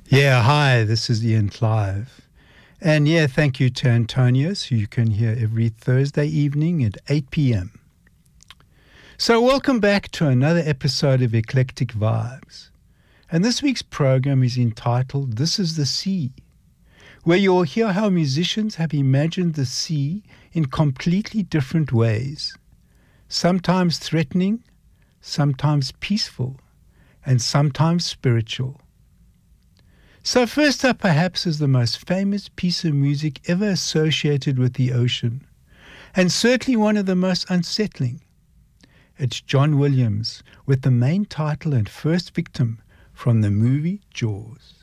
Yeah, hi, this is Ian Clive. And yeah, thank you to Antonius, who you can hear every Thursday evening at 8 p.m. So welcome back to another episode of Eclectic Vibes. And this week's program is entitled This is the Sea, where you'll hear how musicians have imagined the sea in completely different ways, sometimes threatening, sometimes peaceful, and sometimes spiritual. So first up perhaps is the most famous piece of music ever associated with the ocean, and certainly one of the most unsettling. It's John Williams with the main title and first victim from the movie Jaws.